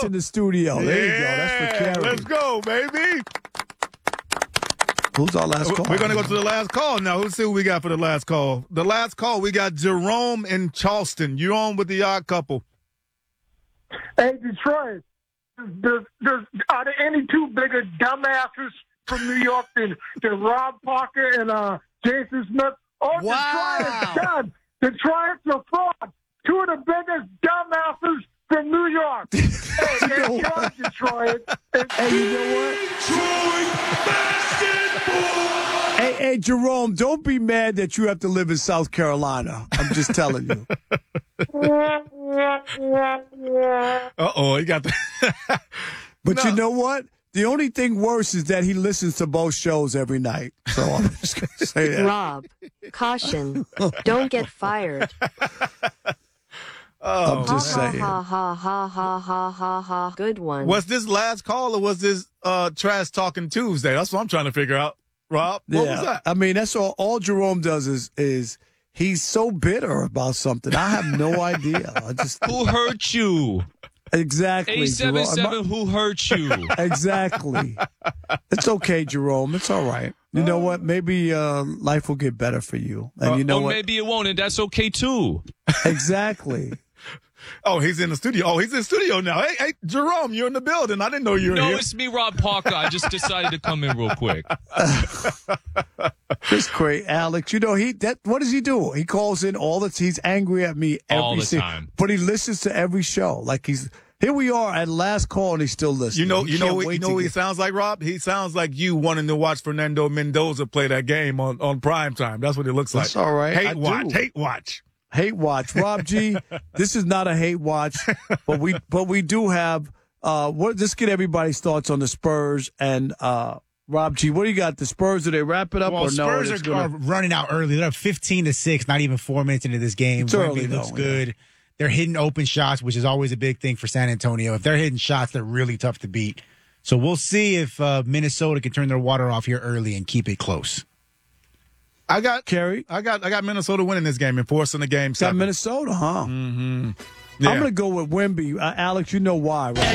in the studio. There you go. That's for Carrie. Let's go, baby. Who's our last call? We're going to go to the last call now. Let's see who we got for the last call. The last call, we got Jerome in Charleston. You're on with the Odd Couple. Hey, Detroit, are there any two bigger dumbasses from New York than Rob Parker and Jason Smith? Oh, Wow. Detroit is done. Detroit's a fraud. Two of the biggest dumbasses from New York. Hey, enjoy Detroit. Hey, you know what? Hey, Jerome, don't be mad that you have to live in South Carolina. I'm just telling you. Uh-oh, he got the... But you know what? The only thing worse is that he listens to both shows every night. So I'm just going to say that. Rob, caution. Don't get fired. I'm just saying. Ha, ha, ha, ha, ha, ha, ha. Good one. Was this last call or was this Trash Talking Tuesday? That's what I'm trying to figure out. Rob, what was that? I mean, that's all Jerome does is he's so bitter about something. I have no idea. Who hurt you? Exactly. 877, who hurt you? Exactly. It's okay, Jerome. It's all right. You know what? Maybe life will get better for you. And you know or what? Maybe it won't, and that's okay, too. Exactly. Oh, he's in the studio. Oh, he's in the studio now. Hey, Jerome, you're in the building. I didn't know you were here. No, it's me, Rob Parker. I just decided to come in real quick. It's great, Alex. You know, what does he do? He calls in he's angry at me all the time. But he listens to every show. Like here we are at last call and he's still listening. You know what he sounds like, Rob? He sounds like you wanting to watch Fernando Mendoza play that game on prime time. That's what it looks like. That's all right. Hate watch. Hate watch. Rob G, this is not a hate watch, but we do have let's get everybody's thoughts on the Spurs and Rob G, what do you got? The Spurs, do they wrap it up or no? Spurs are running out early. They're up 15-6, not even 4 minutes into this game. It's early, looks though, good. Yeah. They're hitting open shots, which is always a big thing for San Antonio. If they're hitting shots, they're really tough to beat. So we'll see if Minnesota can turn their water off here early and keep it close. I got Kerry. I got Minnesota winning this game and forcing the game 7. Got Minnesota, huh? Mm-hmm. Yeah. I'm going to go with Wemby. Alex, you know why, right?